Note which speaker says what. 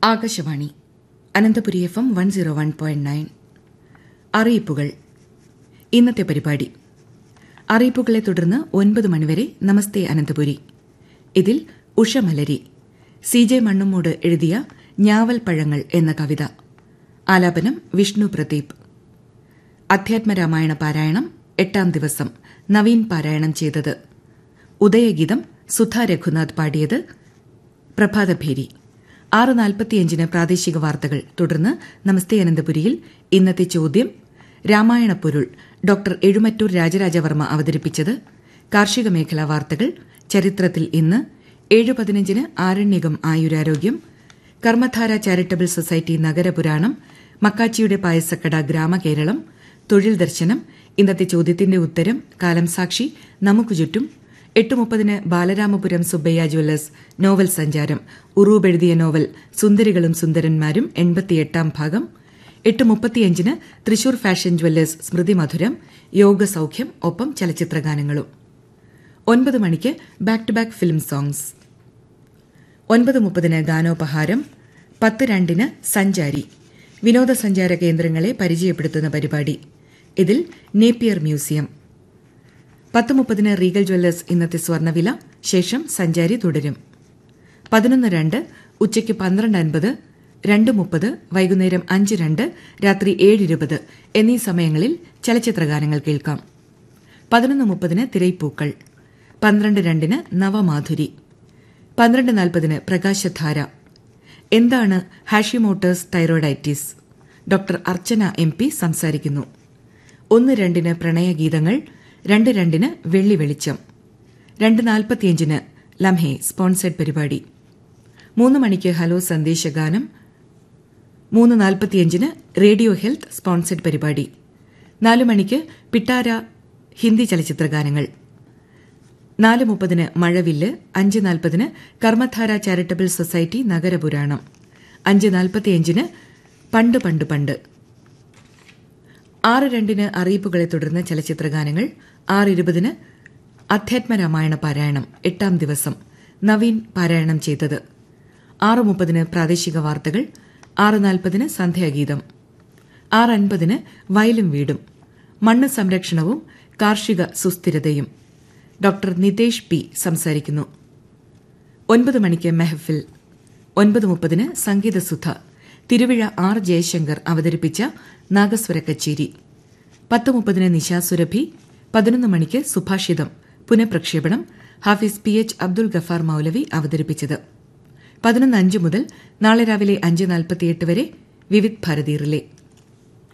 Speaker 1: Akashvani Ananthapuri FM 101.9. അറിയിപ്പുകൾ. ഇന്നത്തെ പരിപാടി. അറിയിപ്പുകളെ തുടർന്ന് 9 മണിവരെ നമസ്തേ അനന്തപുരി. ഇതിൽ ഉഷമലരി, CJ മണ്ണുമൂട് എഴുതിയ ഞാവൽ പഴങ്ങൾ എന്ന കവിത. ആലാപനം വിഷ്ണു പ്രദീപ്. അധ്യാത്മരാമായണ പാരായണം 8ാം ദിവസം നവീൻ പാരായണം ചെയ്തത്. ഉദയഗീതം സുധാ രഘുനാഥ് പാടിയത്. പ്രഭാതഭേരി. 6:45 പ്രാദേശിക വാർത്തകൾ. തുടർന്ന് നമസ്തേ അനന്തപുരിയിൽ ഇന്നത്തെ ചോദ്യം, രാമായണ പൊരുൾ ഡോക്ടർ എഴുമറ്റൂർ രാജരാജവർമ്മ അവതരിപ്പിച്ചത്. കാർഷിക മേഖലാ വാർത്തകൾ, ചരിത്രത്തിൽ ഇന്ന്. 7:15 ആരണ്യകം ആയുരാരോഗ്യം, കർമ്മധാര ചാരിറ്റബിൾ സൊസൈറ്റി നഗരപുരാണം, മക്കാച്ചിയുടെ പായസക്കട ഗ്രാമകേരളം, തൊഴിൽ ദർശനം, ഇന്നത്തെ ചോദ്യത്തിന്റെ ഉത്തരം, കാലം സാക്ഷി, നമുക്കു ചുറ്റും. 8:30 ബാലരാമപുരം സുബ്ബയ്യ ജ്വല്ലേഴ്സ് നോവൽ സഞ്ചാരം. ഉറൂബ് എഴുതിയ നോവൽ സുന്ദരികളും സുന്ദരന്മാരും 88ാം ഭാഗം. 8:35 തൃശൂർ ഫാഷൻ ജ്വല്ലേഴ്സ് സ്മൃതി മധുരം, യോഗസൌഖ്യം, ഒപ്പം ചലച്ചിത്രഗാനങ്ങളും. 9 മണിക്ക് back to back film songs. 9:30 ഗാനോപഹാരം. 10:02 സഞ്ചാരി, വിനോദസഞ്ചാര കേന്ദ്രങ്ങളെ പരിചയപ്പെടുത്തുന്ന പരിപാടി. ഇതിൽ നേപ്പിയർ മ്യൂസിയം. 10:30 റീഗൽ ജ്വല്ലേഴ്സ് ഇന്നത്തെ സ്വർണ്ണവില. ശേഷം സഞ്ചാരി തുടരും. 11:02 ഉച്ചയ്ക്ക് 12:50, 2:30, വൈകുന്നേരം 5:02, രാത്രി 7:20 എന്നീ സമയങ്ങളിൽ ചലച്ചിത്രഗാനങ്ങൾ കേൾക്കാം. 11:30 തിരൈപ്പൂക്കൾ. 12:02 നവമാധുരി. 12:40 പ്രകാശധാര. എന്താണ് ഹാഷിമോട്ടോസ് തൈറോയിഡൈറ്റിസ്? ഡോക്ടർ അർച്ചന MP സംസാരിക്കുന്നു. 1:02 പ്രണയഗീതങ്ങൾ. 2:02 വെള്ളി വെളിച്ചം. 2:45 ലംഹെ സ്പോൺസേഡ് പരിപാടി. 3 മണിക്ക് ഹലോ സന്ദേശഗാനം. 3:45 റേഡിയോ ഹെൽത്ത് സ്പോൺസേഡ് പരിപാടി. 4 മണിക്ക് പിട്ടാര ഹിന്ദി ചലച്ചിത്രഗാനങ്ങൾ. 4:30 മഴവില്ല്. 5:40 കർമ്മധാര ചാരിറ്റബിൾ സൊസൈറ്റി നഗരപുരാണം. 5:45 പണ്ട് പണ്ട് പണ്ട്. 6:02 അറിയിപ്പുകളെ തുടർന്ന് ചലച്ചിത്രഗാനങ്ങൾ. 6:20 അധ്യാത്മരാമായണ പാരായണം 8ാം ദിവസം നവീൻ പാരായണം ചെയ്തത്. 6:30 പ്രാദേശിക വാർത്തകൾ. 6:40 സന്ധ്യാഗീതം. 6:50 വയലും വീടും, മണ്ണ് സംരക്ഷണവും കാർഷിക സുസ്ഥിരതയും. ഡോക്ടർ നിതേഷ് P സംസാരിക്കുന്നു. 9 മണിക്ക് മെഹഫിൽ. 9:30 സംഗീതസുധ, തിരുവിഴ R ജയശങ്കർ അവതരിപ്പിച്ച നാഗസ്വര കച്ചേരി. 10:30 നിശാസുരഭി. 11 മണിക്ക് സുഭാഷിതം പുനഃപ്രക്ഷേപണം, ഹാഫിസ് PH അബ്ദുൽ ഗഫാർ മൌലവി അവതരിപ്പിച്ചത്. 11:05 മുതൽ നാളെ രാവിലെ 5:48 വരെ വിവിധ് ഭാരതി റിലേ.